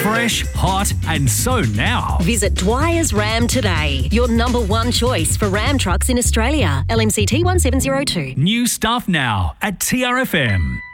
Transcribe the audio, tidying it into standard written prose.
Fresh, hot and so now. Visit Dwyer's Ram today. Your number one choice for Ram trucks in Australia. LMCT 1702. New stuff now at TRFM.